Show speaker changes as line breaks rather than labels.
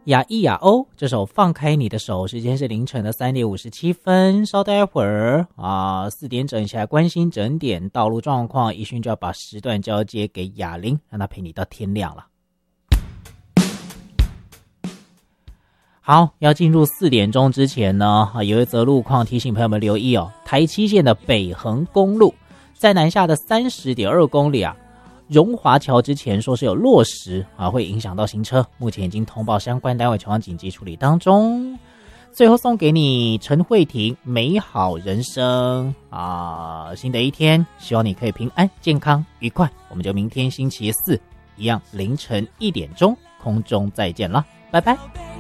呀咿呀哦，这首放开你的手，时间是凌晨的3点57分。稍待一会儿4点整起来关心整点道路状况，一迅就要把时段交接给雅玲，让她陪你到天亮了。好，要进入4点钟之前呢，有一则路况提醒朋友们留意哦。台七线的北横公路在南下的30.2公里荣华桥之前说是有落石会影响到行车，目前已经通报相关单位前往紧急处理当中。最后送给你陈慧婷美好人生新的一天，希望你可以平安健康愉快。我们就明天星期四一样凌晨1点钟空中再见了，拜拜。